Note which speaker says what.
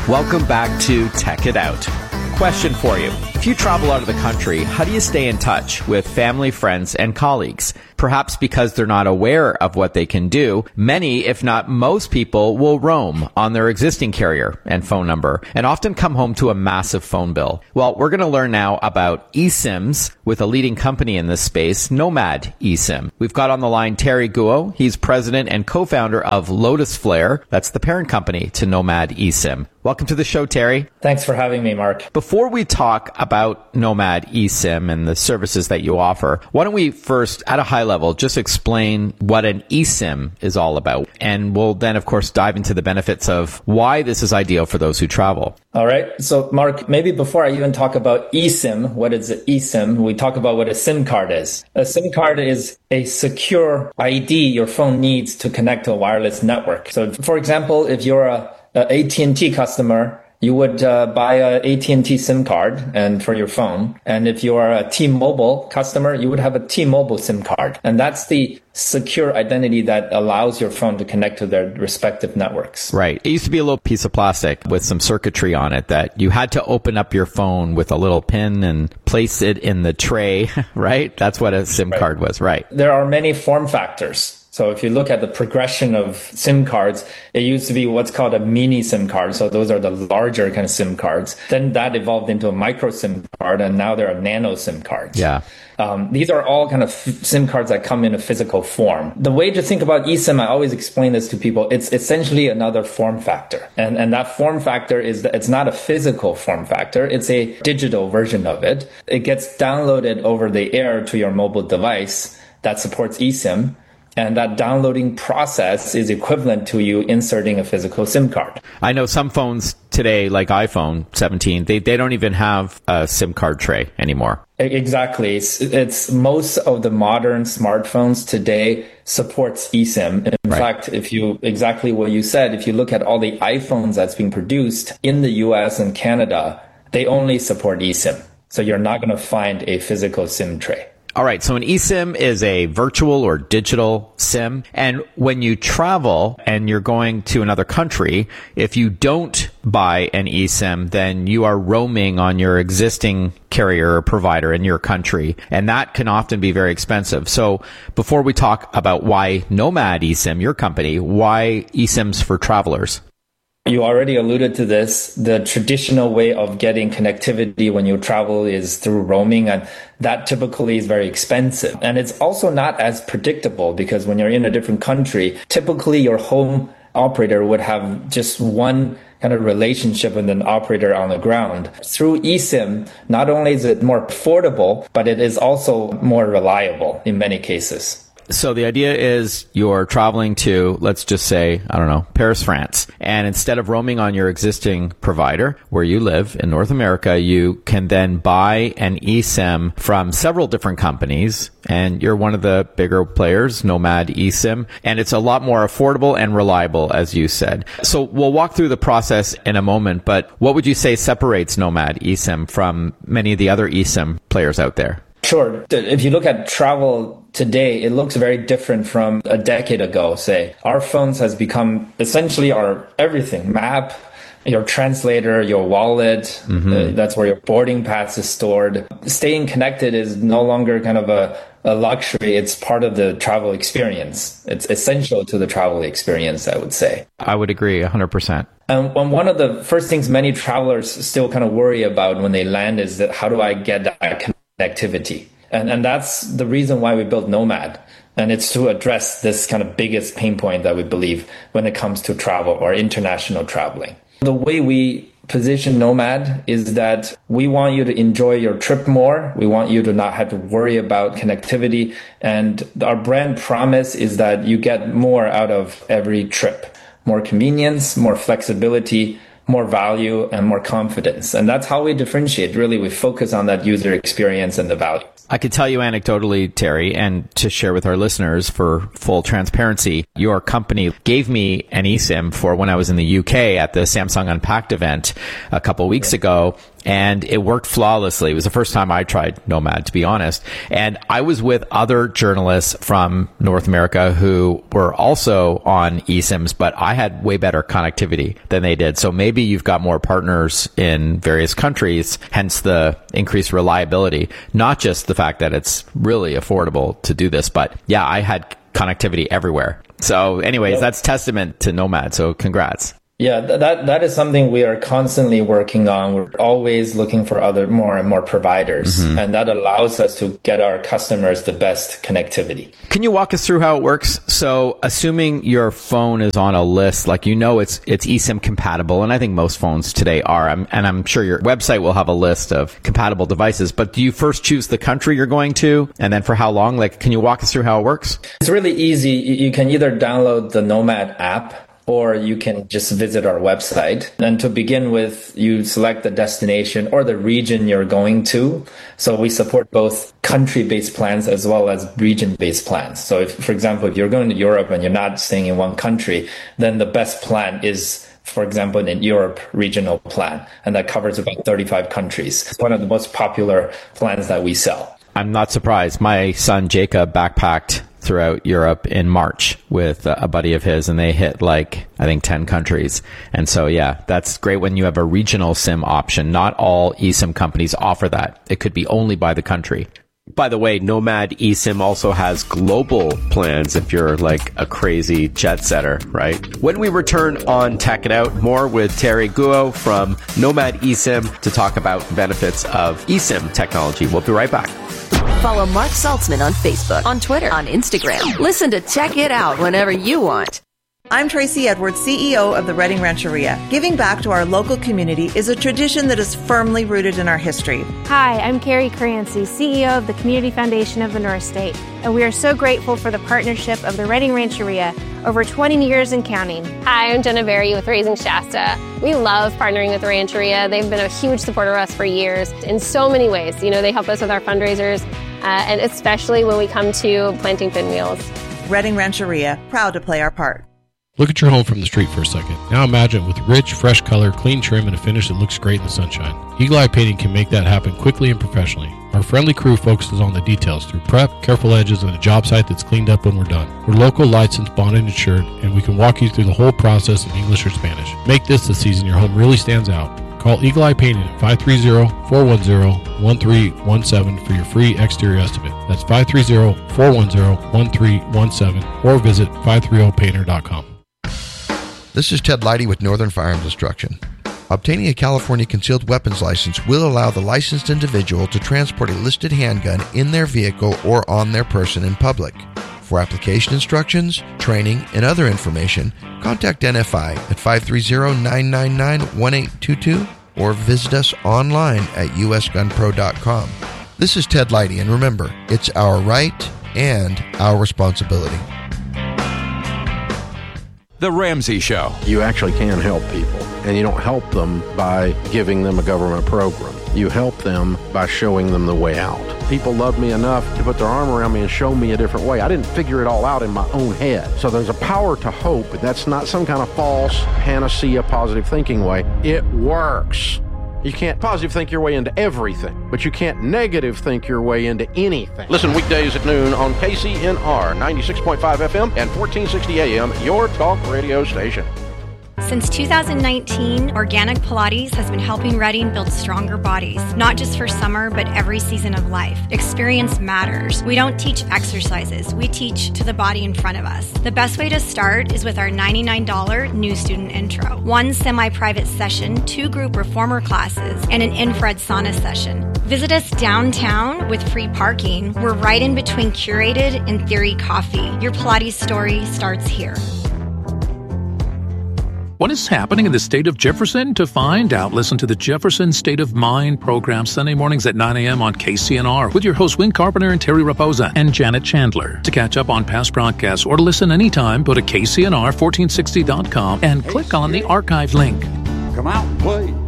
Speaker 1: Welcome back to Tech It Out. Question for you. If you travel out of the country, how do you stay in touch with family, friends, and colleagues? Perhaps because they're not aware of what they can do, many, if not most people, will roam on their existing carrier and phone number and often come home to a massive phone bill. Well, we're going to learn now about eSIMs with a leading company in this space, Nomad eSIM. We've got on the line Terry Guo. He's president and co-founder of Lotus Flare. That's the parent company to Nomad eSIM. Welcome to the show, Terry.
Speaker 2: Thanks for having me, Mark.
Speaker 1: Before we talk about Nomad eSIM and the services that you offer, why don't we first, at a high level, just explain what an eSIM is all about? And we'll then, of course, dive into the benefits of why this is ideal for those who travel.
Speaker 2: All right. So, Mark, maybe before I even talk about eSIM, what is an eSIM? We talk about what a SIM card is. A SIM card is a secure ID your phone needs to connect to a wireless network. So, for example, if you're a AT&T customer, you would buy a AT&T SIM card and for your phone. And if you are a T-Mobile customer, you would have a T-Mobile SIM card. And that's the secure identity that allows your phone to connect to their respective networks.
Speaker 1: Right. It used to be a little piece of plastic with some circuitry on it that you had to open up your phone with a little pin and place it in the tray, right? That's what a SIM card was, right?
Speaker 2: There are many form factors. So if you look at the progression of SIM cards, it used to be what's called a mini SIM card. So those are the larger kind of SIM cards. Then that evolved into a micro SIM card, and now there are nano SIM cards.
Speaker 1: Yeah.
Speaker 2: These are all kind of SIM cards that come in a physical form. The way to think about eSIM, I always explain this to people, it's essentially another form factor. And that form factor is that it's not a physical form factor, it's a digital version of it. It gets downloaded over the air to your mobile device that supports eSIM. And that downloading process is equivalent to you inserting a physical SIM card.
Speaker 1: I know some phones today, like iPhone 17, they don't even have a SIM card tray anymore.
Speaker 2: Exactly. It's most of the modern smartphones today supports eSIM. In fact, exactly what you said, if you look at all the iPhones that's being produced in the US and Canada, they only support eSIM. So you're not going to find a physical SIM tray.
Speaker 1: All right. So an eSIM is a virtual or digital SIM. And when you travel and you're going to another country, if you don't buy an eSIM, then you are roaming on your existing carrier or provider in your country. And that can often be very expensive. So before we talk about why Nomad eSIM, your company, why eSIMs for travelers?
Speaker 2: You already alluded to this. The traditional way of getting connectivity when you travel is through roaming, and that typically is very expensive. And it's also not as predictable because when you're in a different country, typically your home operator would have just one kind of relationship with an operator on the ground. Through eSIM, not only is it more affordable, but it is also more reliable in many cases.
Speaker 1: So the idea is you're traveling to, let's just say, I don't know, Paris, France. And instead of roaming on your existing provider where you live in North America, you can then buy an eSIM from several different companies. And you're one of the bigger players, Nomad eSIM. And it's a lot more affordable and reliable, as you said. So we'll walk through the process in a moment. But what would you say separates Nomad eSIM from many of the other eSIM players out there?
Speaker 2: Sure. If you look at travel today, it looks very different from a decade ago, say. Our phones has become essentially our everything. Map, your translator, your wallet, that's where your boarding pass is stored. Staying connected is no longer kind of a luxury. It's part of the travel experience. It's essential to the travel experience, I would say.
Speaker 1: I would agree 100%.
Speaker 2: And one of the first things many travelers still kind of worry about when they land is that how do I get that connectivity? And that's the reason why we built Nomad. And it's to address this kind of biggest pain point that we believe when it comes to travel or international traveling. The way we position Nomad is that we want you to enjoy your trip more. We want you to not have to worry about connectivity. And our brand promise is that you get more out of every trip. More convenience, more flexibility, more value, and more confidence. And that's how we differentiate. Really, we focus on that user experience and the value.
Speaker 1: I could tell you anecdotally, Terry, and to share with our listeners for full transparency, your company gave me an eSIM for when I was in the UK at the Samsung Unpacked event a couple of weeks ago. and it worked flawlessly. It was the first time I tried Nomad, to be honest. And I was with other journalists from North America who were also on eSIMs, but I had way better connectivity than they did. So maybe you've got more partners in various countries, hence the increased reliability, not just the fact that it's really affordable to do this, but yeah, I had connectivity everywhere. So anyways, that's testament to Nomad. So congrats.
Speaker 2: Yeah, that is something we are constantly working on. We're always looking for more and more providers, and that allows us to get our customers the best connectivity.
Speaker 1: Can you walk us through how it works? So assuming your phone is on a list, like it's eSIM compatible, and I think most phones today are, and I'm sure your website will have a list of compatible devices, but do you first choose the country you're going to, and then for how long? Like, can you walk us through how it works?
Speaker 2: It's really easy. You can either download the Nomad app, or you can just visit our website. And to begin with, you select the destination or the region you're going to. So we support both country-based plans as well as region-based plans. So if, for example, if you're going to Europe and you're not staying in one country, then the best plan is, for example, in Europe regional plan. And that covers about 35 countries. It's one of the most popular plans that we sell.
Speaker 1: I'm not surprised. My son Jacob backpacked throughout Europe in March with a buddy of his, and they hit I think 10 countries. And so, yeah, that's great when you have a regional SIM option. Not all eSIM companies offer that. It could be only by the country.
Speaker 3: By the way, Nomad eSIM also has global plans if you're like a crazy jet setter, right? When we return on Tech It Out, more with Terry Guo from Nomad eSIM to talk about benefits of eSIM technology. We'll be right back.
Speaker 4: Follow Mark Saltzman on Facebook, on Twitter, on Instagram. Listen to Check It Out whenever you want.
Speaker 5: I'm Tracy Edwards, CEO of the Redding Rancheria. Giving back to our local community is a tradition that is firmly rooted in our history.
Speaker 6: Hi, I'm Carrie Crancy, CEO of the Community Foundation of the North State, and we are so grateful for the partnership of the Redding Rancheria over 20 years and counting.
Speaker 7: Hi, I'm Jenna Berry with Raising Shasta. We love partnering with the Rancheria. They've been a huge supporter of us for years in so many ways. They help us with our fundraisers, and especially when we come to planting pinwheels.
Speaker 5: Redding Rancheria, proud to play our part.
Speaker 8: Look at your home from the street for a second. Now imagine with rich, fresh color, clean trim, and a finish that looks great in the sunshine. Eagle Eye Painting can make that happen quickly and professionally. Our friendly crew focuses on the details through prep, careful edges, and a job site that's cleaned up when we're done. We're local, licensed, bonded, and insured, and we can walk you through the whole process in English or Spanish. Make this the season your home really stands out. Call Eagle Eye Painting at 530-410-1317 for your free exterior estimate. That's 530-410-1317 or visit 530painter.com.
Speaker 9: This is Ted Leidy with Northern Firearms Instruction. Obtaining a California concealed weapons license will allow the licensed individual to transport a listed handgun in their vehicle or on their person in public. For application instructions, training, and other information, contact NFI at 530-999-1822 or visit us online at usgunpro.com. This is Ted Leidy, and remember, it's our right and our responsibility.
Speaker 10: The Ramsey Show.
Speaker 11: You actually can help people, and you don't help them by giving them a government program. You help them by showing them the way out. People love me enough to put their arm around me and show me a different way. I didn't figure it all out in my own head. So there's a power to hope, but that's not some kind of false panacea positive thinking way. It works. You can't positive think your way into everything, but you can't negative think your way into anything. Listen weekdays at noon on KCNR 96.5 FM and 1460 AM, your talk radio station.
Speaker 12: Since 2019, Organic Pilates has been helping Redding build stronger bodies, not just for summer, but every season of life. Experience matters. We don't teach exercises. We teach to the body in front of us. The best way to start is with our $99 new student intro. 1 semi-private session, 2 group reformer classes, and an infrared sauna session. Visit us downtown with free parking. We're right in between Curated and Theory Coffee. Your Pilates story starts here.
Speaker 13: What is happening in the state of Jefferson? To find out, listen to the Jefferson State of Mind program Sunday mornings at 9 a.m. on KCNR with your hosts Win Carpenter and Terry Raposa and Janet Chandler. To catch up on past broadcasts or to listen anytime, go to KCNR1460.com and click on the archive link.
Speaker 10: Come out and play.